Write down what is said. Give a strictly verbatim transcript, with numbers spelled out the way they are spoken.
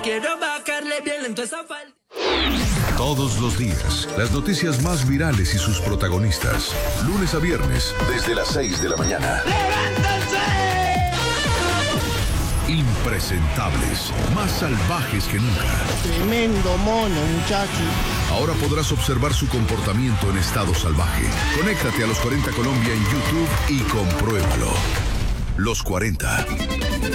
quiero bajarle bien lento esa falda. Todos los días, las noticias más virales y sus protagonistas. Lunes a viernes, desde las seis de la mañana. ¡Levántense! Impresentables, más salvajes que nunca. Tremendo mono, muchacho. Ahora podrás observar su comportamiento en estado salvaje. Conéctate a Los cuarenta Colombia en YouTube y compruébalo. Los cuarenta.